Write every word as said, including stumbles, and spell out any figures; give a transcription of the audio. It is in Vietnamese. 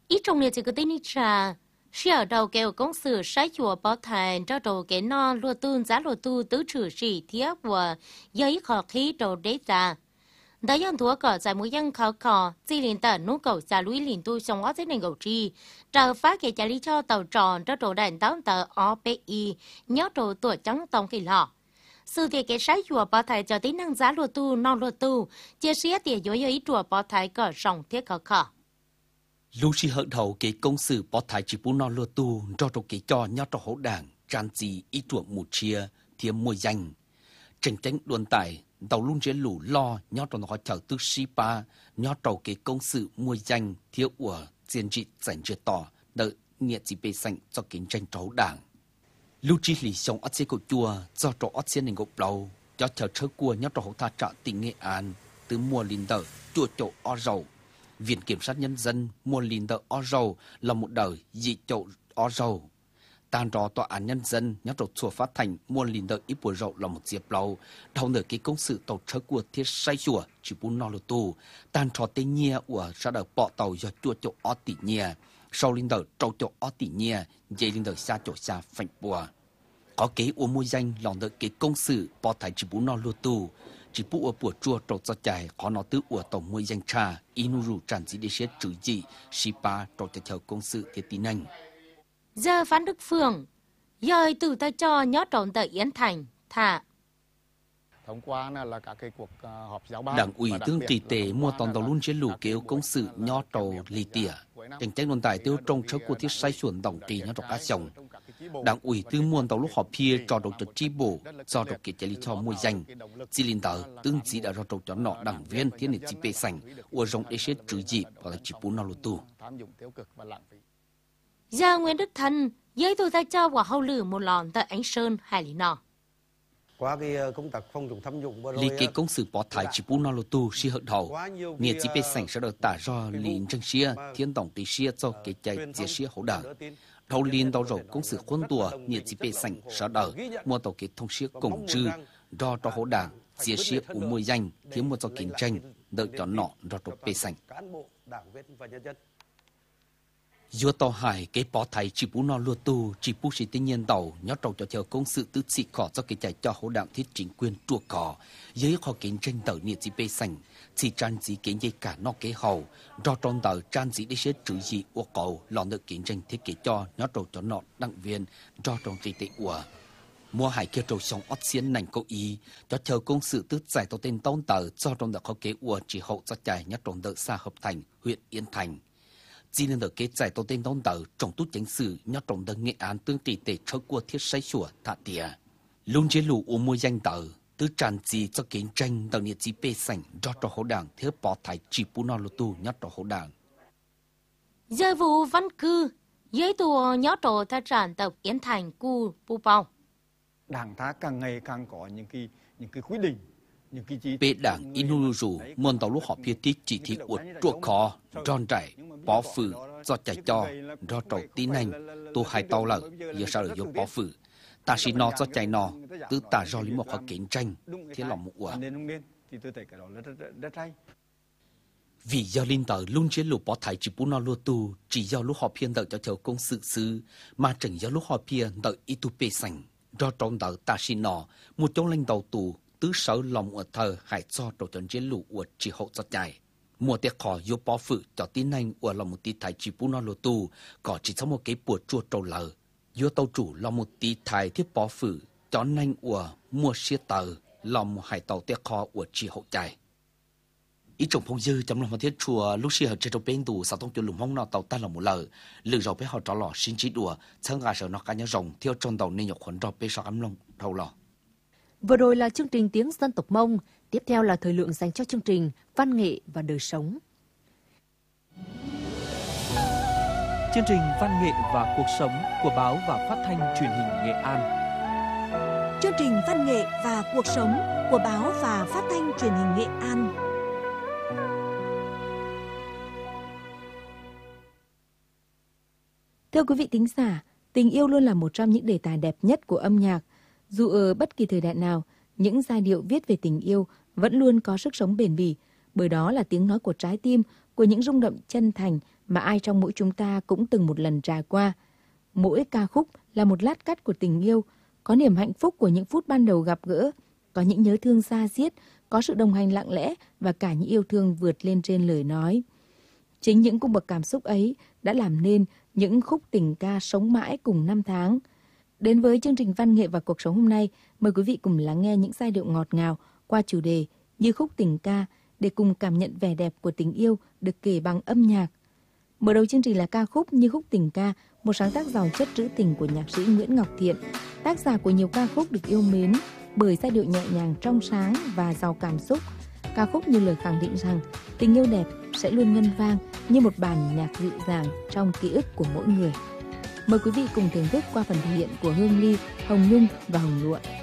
ít trong này chỉ có tên ít trà khi ở đầu kêu công sự sai chùa bảo thành cho đầu cái non lúa tuôn giá lúa tu tứ trừ sĩ thiết và giấy khó khí đầu đế ra đã dân thua cỏ tại mỗi dân khó cỏ chỉ liền tận nút cầu xa lũy liền tu trong ót dưới nền cầu tri chờ phát cái trả lý cho tàu tròn cho đầu đèn táo tờ o pê i nhớ đồ tuổi trắng tông kỳ lọ sự việc cái sai chùa bảo thành cho tính năng giá lúa tu non lúa tu chia sẻ tiền dối ấy chùa bảo thành cỏ rộng thiết khó khó lúc chỉ hận đầu cái công sự bảo thái chỉ muốn nó lừa tu cho đồ cái cho nhau cho hậu đảng tràn gì ít chuộng một chia thiêm mùi danh tranh tranh đuôn tải đầu luôn chế lũ lo nhau cho nó chờ từ si pa nhau trầu cái công sự mùi danh thiếu của chiến trị giành chưa tỏ đợi nhiệt chỉ bê xanh cho kiến tranh trấu đảng lúc chỉ lì sống ở xe của chùa do trò ở xe nền gộp lâu cho chờ车cua nhau trò hậu tha trợ tỉnh Nghệ An từ mùa linh đợi chùa chỗ o dầu Viện Kiểm sát Nhân dân mua lìn tờ o dầu là một đời dị chậu o dầu. Tàn trò tòa án nhân dân nhắc đầu chùa phát thành mua lìn tờ ít bùa rậu là một dịp lâu. Đầu nửa cái công sự tàu车của thiết say chùa chỉ bún nọ lô tù. Tàn trò tên nhia của ra đời bỏ tàu do chùa chậu o tỷ nhia. Sau lìn tờ trâu chậu o tỷ nhia, dây lìn tờ xa chậu xa phanh bùa. Có kế ua môi danh lòng nửa cái công sự bỏ thải chỉ bún nọ lô tù. Chỉ bộ ở bùa chua trâu cho chạy khó nó tứ ở tổng môi danh trà inuru tràn dĩ để xét trừ dị shipa trâu cho theo công sự thiết tín anh giờ phán Đức Phương dời từ ta cho nhớ trộn tại Yến Thành thả thông qua là các cái cuộc họp giáo ban đảng ủy tương tỷ tệ mua toàn đầu luôn chế lũ kêu công sự nhớ trâu lì tỉa tranh tranh luận tài tiêu trong车của thiết sai xuẩn tổng kỳ nhớ trâu cá sòng đảng ủy tương muôn tàu lúc họp pia cho đầu cho chi bộ do đầu kỳ chạy lý cho môi danh chỉ liên tờ tương chỉ đã cho đầu cho nọ đảng viên thiên nền chỉ bê sành ua rong để xét trừ dị và là chỉ bốn nào tu giờ Nguyễn Đức Thành giới tôi ta cho vào hậu lử một lòn tại Ánh Sơn hai lý nọ qua cái công tác phòng chống tham nhũng lý cái công sự bỏ thải chỉ bốn nào tu si hận đầu nghĩa chỉ bê sành sẽ được tả do liền chân xia thiên tổng tỷ xia cho cái chạy chia xia hậu đảng đầu liên đầu rồi công sự khuôn tùa nhiệt chỉ bê sành sở đờ mua tàu kết thông xia cùng trư do cho hỗ đảng chia xia của môi danh thiếu một cho kinh tranh đợi cho nọ do cho bê sành do tàu hải cái bỏ thải chỉ bú nó lua tu chỉ bú sĩ tinh nhiên tàu nhớ trâu cho theo công sự tứ sĩ khó cho cái chạy cho hỗ đảng thiết chính quyền chua cỏ dưới khó kinh tranh tàu nhiệt chỉ bê sành chỉ trang gì kiến dây cả nó kế hậu do trong tờ trang gì để xét trừ gì ô cầu lòn được kiến tranh thiết kế cho nhớ trâu cho nọ đảng viên do trong kỳ tệ của mua hải kia trâu sống ót xiên nành câu ý cho theo công sự tứ giải tàu tên tông tờ do trong tờ khó kế của chỉ hậu cho chạy nhớ trong tờ xa hợp thành huyện Yên Thành chỉ nên được kế giải tàu tên tông tờ trong tút chính sử nhớ trong tờ Nghệ An tương tỷ tệ cho của thiết say sủa thạ tìa luôn chế lũ ô mua danh tờ tứ tràn gì cho kiến tranh tàu nhiệt chỉ bê sành do cho hậu đảng thiếu bỏ thải chỉ bù nọ lô tu nhớ cho hậu đảng giờ vụ văn cư giới tùa nhớ trổ ta tràn tộc Yến Thành cu pu bao đảng ta càng ngày càng có những cái những cái quyết định những cái chi bê đảng Inuru muôn tàu lúc họ phía tiết chỉ thị uất chuột khó tròn trải bỏ phử do chạy cho do trầu tín anh tu hai tàu lở giờ sao được bỏ phử ta chỉ nó cho chạy nó từ ta do lý một họ kiến tranh thế lòng một quả vì do linh tờ luôn chế lục bỏ thải chỉ bún nó lua tu chỉ do lúc họ phiên đợi cho theo công sự sư mà chẳng do lúc họ phiên đợi ít tu bê sành do trong đợi ta chỉ nó một trong lãnh đạo tù tứ sở lòng ở thờ hãy cho tổ chức chế lục ở chỉ hậu cho chạy mùa tiệc khó vô bỏ phử cho tin anh ở lòng một tí thải chỉ bún nó lua tu có chỉ trong một cái bùa chua trâu lờ do tàu chủ lòng một tí thải thiết bỏ phử cho nhanh ở mua xe tờ lòng một hải tàu tiệc khó ở chỉ hậu chạy ý trồng phong dư trong lòng một thiết chùa lúc xưa trên trong bên tù sao thông cho lùm hông nào tàu ta là một lời lừa rồi bé họ trò lò xin chỉ đùa sáng gà sợ nó cá nhớ rồng theo trong tàu nên nhọc khuẩn rồi bé sao ấm lông thâu lò. Vừa rồi là chương trình tiếng dân tộc Mông, tiếp theo là thời lượng dành cho chương trình văn nghệ và đời sống. Chương trình văn nghệ và cuộc sống của báo và phát thanh truyền hình Nghệ An. Chương trình văn nghệ và cuộc sống của báo và phát thanh truyền hình Nghệ An. Thưa quý vị thính giả, tình yêu luôn là một trong những đề tài đẹp nhất của âm nhạc. Dù ở bất kỳ thời đại nào, những giai điệu viết về tình yêu vẫn luôn có sức sống bền bỉ, bởi đó là tiếng nói của trái tim, của những rung động chân thành mà ai trong mỗi chúng ta cũng từng một lần trải qua. Mỗi ca khúc là một lát cắt của tình yêu, có niềm hạnh phúc của những phút ban đầu gặp gỡ, có những nhớ thương da diết, có sự đồng hành lặng lẽ và cả những yêu thương vượt lên trên lời nói. Chính những cung bậc cảm xúc ấy đã làm nên những khúc tình ca sống mãi cùng năm tháng. Đến với chương trình Văn nghệ và cuộc sống hôm nay, mời quý vị cùng lắng nghe những giai điệu ngọt ngào qua chủ đề Như khúc tình ca để cùng cảm nhận vẻ đẹp của tình yêu được kể bằng âm nhạc. Mở đầu chương trình là ca khúc Như khúc tình ca, một sáng tác giàu chất trữ tình của nhạc sĩ Nguyễn Ngọc Thiện, tác giả của nhiều ca khúc được yêu mến bởi giai điệu nhẹ nhàng trong sáng và giàu cảm xúc. Ca khúc như lời khẳng định rằng tình yêu đẹp sẽ luôn ngân vang như một bản nhạc dịu dàng trong ký ức của mỗi người. Mời quý vị cùng thưởng thức qua phần thể hiện của Hương Ly, Hồng Nhung và Hồng Lụa.